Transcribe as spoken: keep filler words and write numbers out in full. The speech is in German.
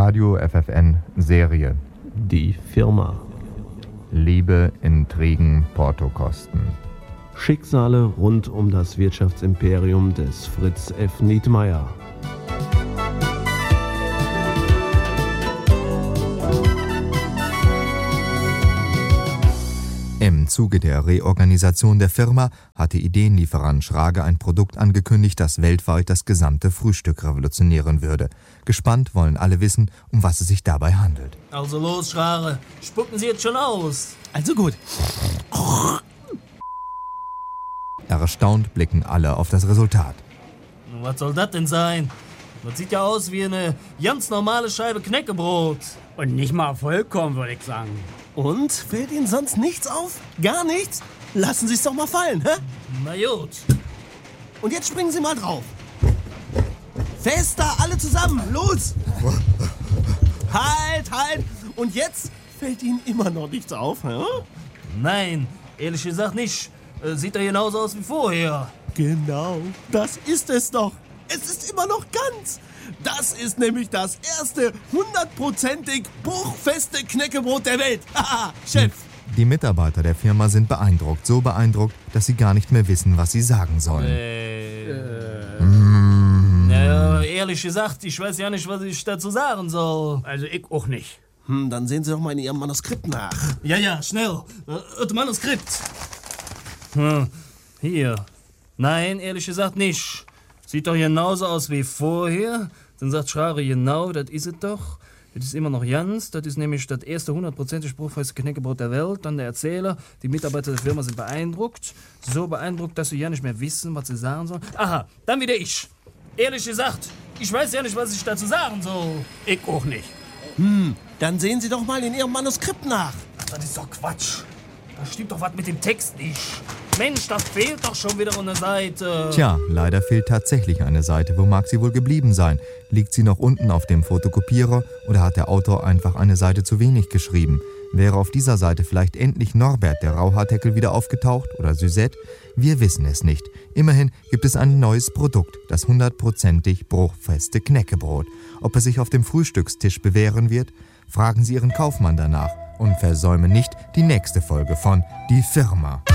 Radio F F N Serie. Die Firma. Liebe, Intrigen, Portokosten. Schicksale rund um das Wirtschaftsimperium des Fritz F. Niedmeyer. Im Zuge der Reorganisation der Firma hatte Ideenlieferant Schrage ein Produkt angekündigt, das weltweit das gesamte Frühstück revolutionieren würde. Gespannt wollen alle wissen, um was es sich dabei handelt. Also los, Schrage, spucken Sie jetzt schon aus. Also gut. Erstaunt blicken alle auf das Resultat. Was soll das denn sein? Das sieht ja aus wie eine ganz normale Scheibe Knäckebrot. Und nicht mal vollkommen, würde ich sagen. Und? Fällt Ihnen sonst nichts auf? Gar nichts? Lassen Sie es doch mal fallen, hä? Na gut. Und jetzt springen Sie mal drauf. Fester, alle zusammen, los! Halt, halt! Und jetzt fällt Ihnen immer noch nichts auf, hä? Nein, ehrlich gesagt nicht. Äh, sieht doch genauso aus wie vorher. Genau, das ist es doch. Es ist immer noch ganz. Das ist nämlich das erste hundertprozentig bruchfeste Knäckebrot der Welt. Haha, Chef. Die Mitarbeiter der Firma sind beeindruckt, so beeindruckt, dass sie gar nicht mehr wissen, was sie sagen sollen. Äh, äh. Mm. Naja, ehrlich gesagt, ich weiß ja nicht, was ich dazu sagen soll. Also ich auch nicht. Hm, dann sehen Sie doch mal in Ihrem Manuskript nach. Ja, ja, schnell. Äh, das Manuskript. Hm, hier. Nein, ehrlich gesagt nicht. Sieht doch genauso aus wie vorher. Dann sagt Schrage, genau, das ist es doch. Das ist immer noch Jans. Das ist nämlich das erste hundertprozentig bruchfeste Knäckebrot der Welt. Dann der Erzähler. Die Mitarbeiter der Firma sind beeindruckt. So beeindruckt, dass sie ja nicht mehr wissen, was sie sagen sollen. Aha, dann wieder ich. Ehrlich gesagt, ich weiß ja nicht, was ich dazu sagen soll. Ich auch nicht. Hm, dann sehen Sie doch mal in Ihrem Manuskript nach. Das ist doch Quatsch. Da stimmt doch was mit dem Text nicht. Mensch, das fehlt doch schon wieder eine Seite. Tja, leider fehlt tatsächlich eine Seite. Wo mag sie wohl geblieben sein? Liegt sie noch unten auf dem Fotokopierer oder hat der Autor einfach eine Seite zu wenig geschrieben? Wäre auf dieser Seite vielleicht endlich Norbert, der Rauhaarteckel, wieder aufgetaucht oder Suzette? Wir wissen es nicht. Immerhin gibt es ein neues Produkt, das hundertprozentig bruchfeste Knäckebrot. Ob es sich auf dem Frühstückstisch bewähren wird? Fragen Sie Ihren Kaufmann danach und versäumen nicht die nächste Folge von Die Firma.